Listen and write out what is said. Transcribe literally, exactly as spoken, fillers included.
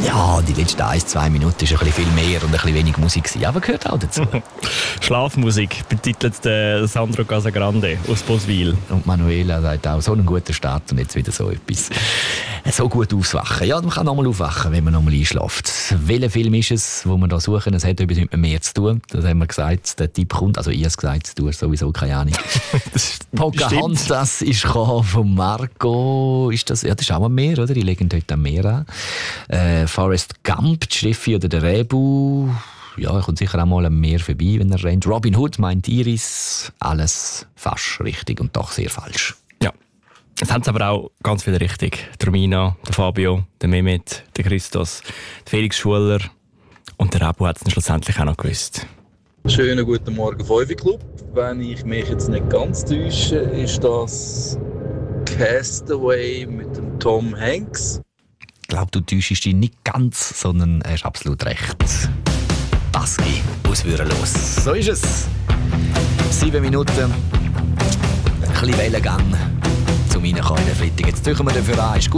Ja, die letzten ein, zwei Minuten war ein bisschen viel mehr und ein bisschen wenig Musik gewesen, aber gehört auch dazu. Schlafmusik betitelt der Sandro Casagrande aus Boswil. Und Manuela sagt auch, so einen guten Start und jetzt wieder so etwas. So gut aufwachen. Ja, man kann nochmal aufwachen, wenn man nochmal einschläft. Welcher Film ist es, wo wir da suchen? Es hat etwas mit mehr zu tun. Das haben wir gesagt. Der Tipp kommt, also ich habe es gesagt, du hast sowieso keine Ahnung. Pocahontas ist von Marco. Ist das, ja, das ist auch am Meer, oder? Die legen dort am Meer an. Äh, Forrest Gump, die Steffi oder der Rebu. Ja, er kommt sicher auch mal am Meer vorbei, wenn er rennt. Robin Hood meint Iris. Alles fast richtig und doch sehr falsch. Ja. Es haben aber auch ganz viele richtig. Der Romina, der Fabio, der Mehmet, der Christos, der Felix Schuler und der Rebu hat es dann schlussendlich auch noch gewusst. Schönen guten Morgen, Fünfe Club. Wenn ich mich jetzt nicht ganz täusche, ist das Castaway mit dem Tom Hanks. Ich glaube, du täuschst dich nicht ganz, sondern er ist absolut recht. Baski, ausführlos. So ist es. Sieben Minuten. Ein bisschen Wellengang zum Reinkommen in den Freitag. Jetzt tun wir dafür an. Ist gut.